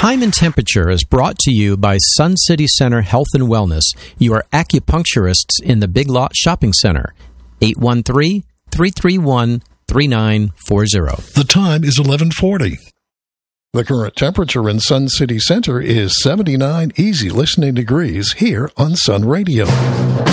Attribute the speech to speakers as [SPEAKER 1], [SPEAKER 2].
[SPEAKER 1] Time and Temperature is brought to you by Sun City Center Health and Wellness, your acupuncturists in the Big Lot Shopping Center. 813-331-3940.
[SPEAKER 2] The time is 11:40. The current temperature in Sun City Center is 79 easy listening degrees here on Sun Radio.